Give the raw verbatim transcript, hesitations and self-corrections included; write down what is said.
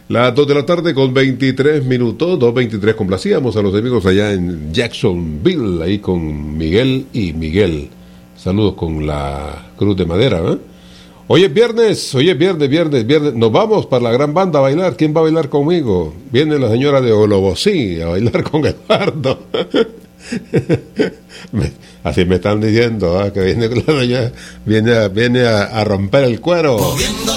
Las dos de la tarde con veintitrés minutos, dos veintitrés. Complacíamos a los amigos allá en Jacksonville, ahí con Miguel y Miguel. Saludos con la Cruz de Madera, ¿eh? Hoy es viernes, hoy es viernes, viernes, viernes. Nos vamos para la gran banda a bailar. ¿Quién va a bailar conmigo? Viene la señora de Olobosí a bailar con Eduardo. Así me están diciendo, ¿eh? Que viene, viene, viene, a, viene a, a romper el cuero.